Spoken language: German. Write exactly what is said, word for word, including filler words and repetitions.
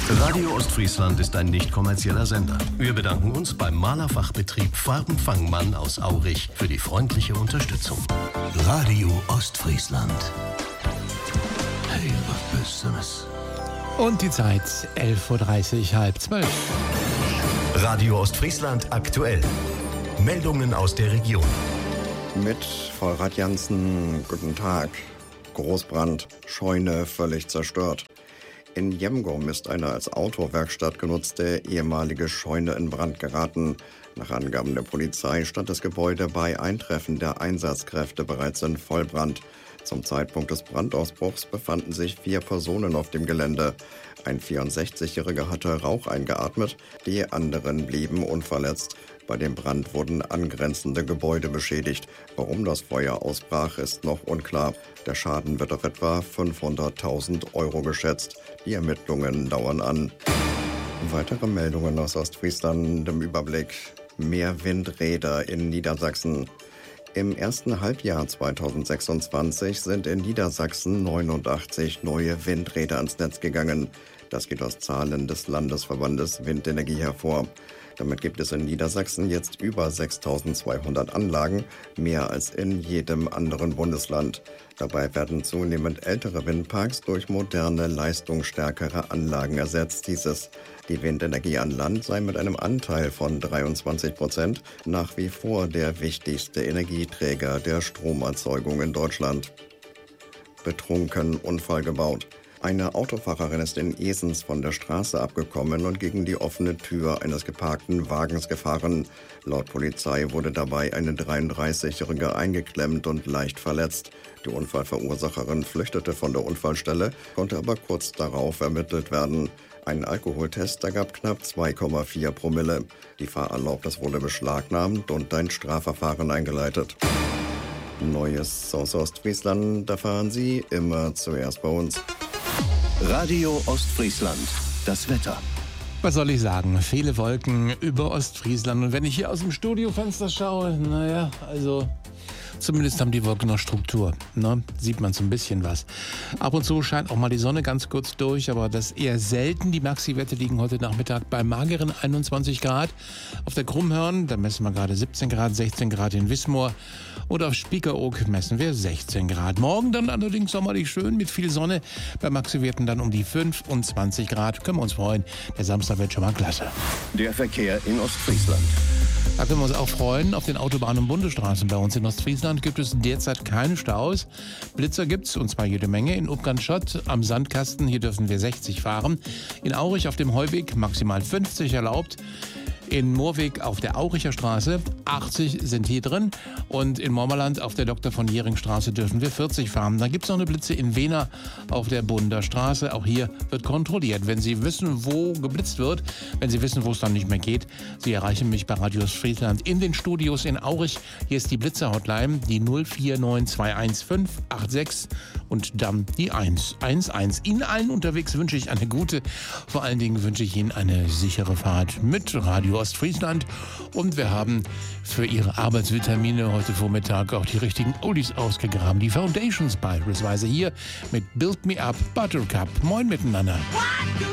Radio Ostfriesland ist ein nicht kommerzieller Sender. Wir bedanken uns beim Malerfachbetrieb Farbenfangmann aus Aurich für die freundliche Unterstützung. Radio Ostfriesland. Hey, was Besseres. Und die Zeit elf Uhr dreißig, halb zwölf. Radio Ostfriesland aktuell. Meldungen aus der Region. Mit Vollrad Jansen, guten Tag. Großbrand, Scheune völlig zerstört. In Jemgum ist eine als Autowerkstatt genutzte ehemalige Scheune in Brand geraten. Nach Angaben der Polizei stand das Gebäude bei Eintreffen der Einsatzkräfte bereits in Vollbrand. Zum Zeitpunkt des Brandausbruchs befanden sich vier Personen auf dem Gelände. Ein vierundsechzigjähriger hatte Rauch eingeatmet, die anderen blieben unverletzt. Bei dem Brand wurden angrenzende Gebäude beschädigt. Warum das Feuer ausbrach, ist noch unklar. Der Schaden wird auf etwa fünfhunderttausend Euro geschätzt. Die Ermittlungen dauern an. Weitere Meldungen aus Ostfriesland im Überblick. Mehr Windräder in Niedersachsen. Im ersten Halbjahr zweitausendsechsundzwanzig sind in Niedersachsen neunundachtzig neue Windräder ans Netz gegangen. Das geht aus Zahlen des Landesverbandes Windenergie hervor. Damit gibt es in Niedersachsen jetzt über sechstausendzweihundert Anlagen, mehr als in jedem anderen Bundesland. Dabei werden zunehmend ältere Windparks durch moderne, leistungsstärkere Anlagen ersetzt, hieß es. Die Windenergie an Land sei mit einem Anteil von dreiundzwanzig Prozent nach wie vor der wichtigste Energieträger der Stromerzeugung in Deutschland. Betrunken Unfall gebaut. Eine Autofahrerin ist in Esens von der Straße abgekommen und gegen die offene Tür eines geparkten Wagens gefahren. Laut Polizei wurde dabei eine dreiunddreißigjährige eingeklemmt und leicht verletzt. Die Unfallverursacherin flüchtete von der Unfallstelle, konnte aber kurz darauf ermittelt werden. Ein Alkoholtest ergab knapp zwei Komma vier Promille. Die Fahrerlaubnis wurde beschlagnahmt und ein Strafverfahren eingeleitet. Neues aus Ostfriesland erfahren Sie immer zuerst bei uns. Radio Ostfriesland. Das Wetter. Was soll ich sagen? Viele Wolken über Ostfriesland. Und wenn ich hier aus dem Studiofenster schaue, naja, also zumindest haben die Wolken noch Struktur. Ne? Sieht man so ein bisschen was. Ab und zu scheint auch mal die Sonne ganz kurz durch, aber das eher selten. Die Maxi-Werte liegen heute Nachmittag bei mageren einundzwanzig Grad. Auf der Krummhörn, da messen wir gerade siebzehn Grad, sechzehn Grad in Wismar. Und auf Spiekeroog messen wir sechzehn Grad. Morgen dann allerdings sommerlich schön mit viel Sonne. Bei Maxi-Werten dann um die fünfundzwanzig Grad. Können wir uns freuen. Der Samstag wird schon mal klasse. Der Verkehr in Ostfriesland. Da können wir uns auch freuen. Auf den Autobahnen und Bundesstraßen bei uns in Ostfriesland gibt es derzeit keine Staus. Blitzer gibt's, und zwar jede Menge. In Upgant-Schott am Sandkasten, hier dürfen wir sechzig fahren. In Aurich auf dem Heuweg maximal fünfzig erlaubt. In Moorweg auf der Auricher Straße achtzig sind hier drin. Und in Mormerland auf der Doktor von Jering Straße dürfen wir vierzig fahren. Dann gibt es noch eine Blitze in Wehner auf der Bunder Straße. Auch hier wird kontrolliert. Wenn Sie wissen, wo geblitzt wird, wenn Sie wissen, wo es dann nicht mehr geht, Sie erreichen mich bei Radio Ostfriesland in den Studios in Aurich. Hier ist die Blitzer-Hotline, die null vier neun zwei eins fünf acht sechs und dann die eins eins eins. Ihnen allen unterwegs wünsche ich eine gute, vor allen Dingen wünsche ich Ihnen eine sichere Fahrt mit Radio Ostfriesland. Und wir haben für Ihre Arbeitsvitamine heute Vormittag auch die richtigen Oldies ausgegraben. Die Foundations beispielsweise hier mit Build Me Up Buttercup. Moin miteinander.